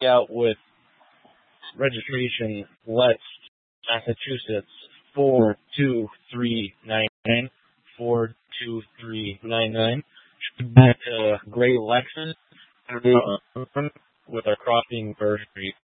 out with registration West Massachusetts 42399. 42399. Back to Gray Lexus with our crossing Burr Street.